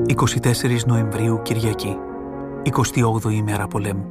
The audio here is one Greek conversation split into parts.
24 Νοεμβρίου, Κυριακή, 28η ημέρα πολέμου.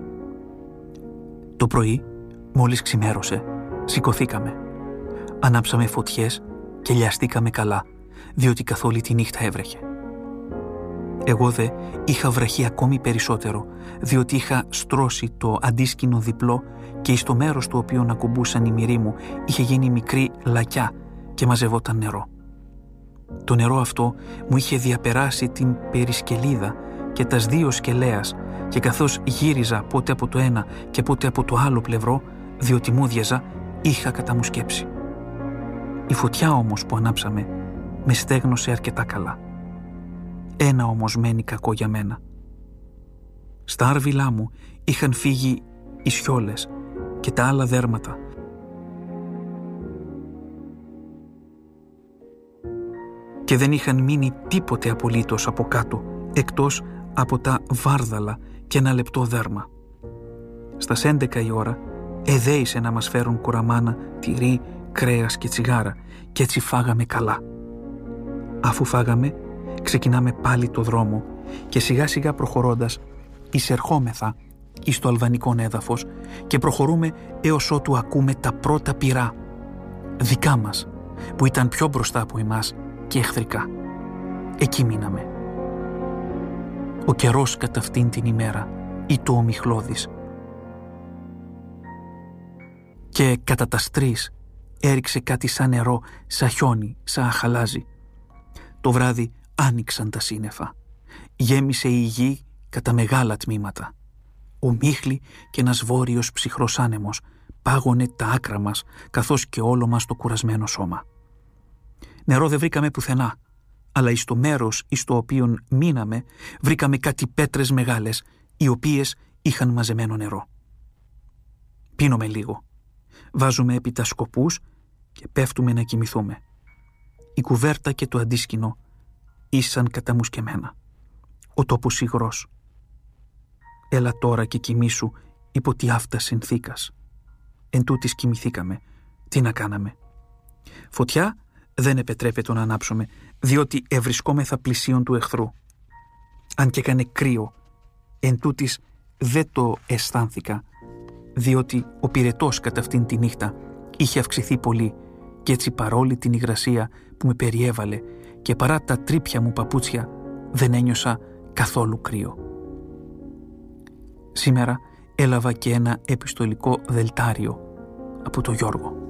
Το πρωί, μόλις ξημέρωσε, σηκωθήκαμε. Ανάψαμε φωτιές και λιαστήκαμε καλά, διότι καθ' όλη τη νύχτα έβρεχε. Εγώ δε είχα βραχεί ακόμη περισσότερο, διότι είχα στρώσει το αντίσκηνο διπλό και εις το μέρος του οποίου ακουμπούσαν οι μυροί μου είχε γίνει μικρή λακιά και μαζευόταν νερό. Το νερό αυτό μου είχε διαπεράσει την περισκελίδα και τας δύο σκελέας και καθώς γύριζα πότε από το ένα και πότε από το άλλο πλευρό, διότι μούδιαζα, είχα κατά μου σκέψη. Η φωτιά όμως που ανάψαμε με στέγνωσε αρκετά καλά. Ένα όμως μένει κακό για μένα. Στα άρβιλά μου είχαν φύγει οι σιόλες και τα άλλα δέρματα και δεν είχαν μείνει τίποτε απολύτως από κάτω, εκτός από τα βάρδαλα και ένα λεπτό δέρμα. Στας 11 η ώρα εδέησε να μας φέρουν κουραμάνα, τυρί, κρέας και τσιγάρα και έτσι φάγαμε καλά. Αφού φάγαμε, ξεκινάμε πάλι το δρόμο και σιγά σιγά προχωρώντας εισερχόμεθα εις το αλβανικό έδαφος και προχωρούμε έως ότου ακούμε τα πρώτα πυρά, δικά μας, που ήταν πιο μπροστά από εμάς και εχθρικά. Εκεί μείναμε. Ο καιρός κατά αυτήν την ημέρα ήτο ομιχλώδης και κατά τας 3 έριξε κάτι σαν νερό, σαν χιόνι, σαν χαλάζι. Το βράδυ άνοιξαν τα σύννεφα. Γέμισε η γη κατά μεγάλα τμήματα. Ομίχλη και ένας βόρειος ψυχρός άνεμος πάγωνε τα άκρα μας καθώς και όλο μας το κουρασμένο σώμα. Νερό δεν βρήκαμε πουθενά, αλλά εις το μέρος εις το οποίον μείναμε βρήκαμε κάτι πέτρες μεγάλες, οι οποίες είχαν μαζεμένο νερό. Πίνουμε λίγο, βάζουμε επί τα σκοπούς και πέφτουμε να κοιμηθούμε. Η κουβέρτα και το αντίσκηνο ήσαν κατά μου σκεμμένα. Ο τόπος υγρός. Έλα τώρα και κοιμήσου υπό τη αυτά συνθήκας. Εν τούτης κοιμηθήκαμε. Τι να κάναμε. Φωτιά δεν επετρέπεται να ανάψουμε, διότι ευρισκόμεθα πλησίον του εχθρού. Αν και έκανε κρύο, εν τούτης δεν το αισθάνθηκα, διότι ο πυρετός κατά αυτήν τη νύχτα είχε αυξηθεί πολύ και έτσι παρόλη την υγρασία που με περιέβαλε και παρά τα τρίπια μου παπούτσια δεν ένιωσα καθόλου κρύο. Σήμερα έλαβα και ένα επιστολικό δελτάριο από τον Γιώργο.